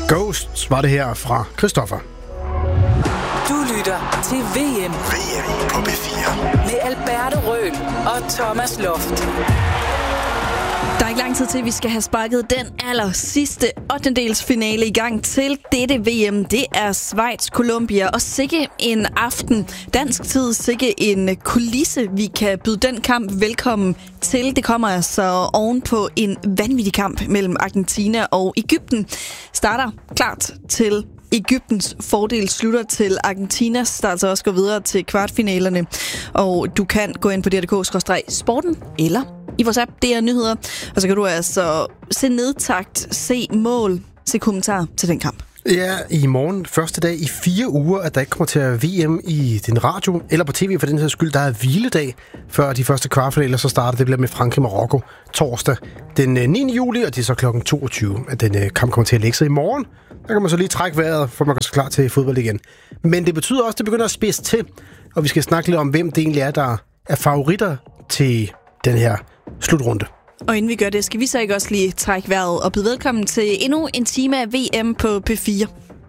Ghosts var det her fra Christoffer. Du lytter til VM VM på P4 med Alberte Røhl og Thomas Loft. Der er ikke lang tid til, at vi skal have sparket den aller sidste 8. finale i gang til dette VM. Det er Schweiz, Colombia, og sikke en aften. Dansk tid, sikke en kulisse. Vi kan byde den kamp velkommen til. Det kommer altså oven på en vanvittig kamp mellem Argentina og Egypten. Starter klart til Egyptens fordel, slutter til Argentinas, der altså også går videre til kvartfinalerne. Og du kan gå ind på dr.dk/sporten eller i vores app, det er nyheder. Og så kan du altså se nedtakt, se mål, se kommentar til den kamp. Ja, i morgen, første dag i 4 uger, at der ikke kommer til at være VM i din radio, eller på tv for den her skyld. Der er hviledag, før de første kvartfinaler så starter. Det bliver med Frankrig-Marokko torsdag den 9. juli, og det er så klokken 22, at den kamp kommer til at lægge sig i morgen. Der kan man så lige trække vejret, for man kan så klar til fodbold igen. Men det betyder også, at det begynder at spidse til, og vi skal snakke lidt om, hvem det egentlig er, der er favoritter til den her slutrunde. Og inden vi gør det, skal vi så ikke også lige trække vejret og byde velkommen til endnu en time af VM på P4.